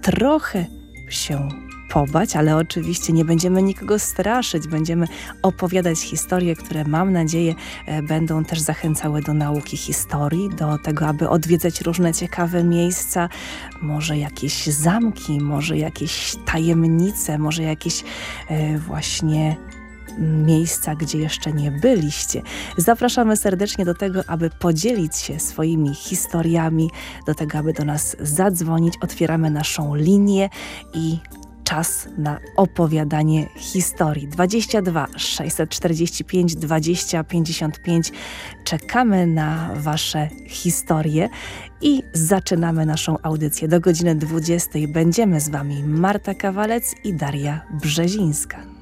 trochę się pobać, ale oczywiście nie będziemy nikogo straszyć. Będziemy opowiadać historie, które mam nadzieję będą też zachęcały do nauki historii, do tego, aby odwiedzać różne ciekawe miejsca, może jakieś zamki, może jakieś tajemnice, może jakieś właśnie miejsca, gdzie jeszcze nie byliście. Zapraszamy serdecznie do tego, aby podzielić się swoimi historiami, do tego, aby do nas zadzwonić. Otwieramy naszą linię i czas na opowiadanie historii. 22 645 20 55. Czekamy na wasze historie i zaczynamy naszą audycję. Do godziny 20 będziemy z wami Marta Kawalec i Daria Brzezińska.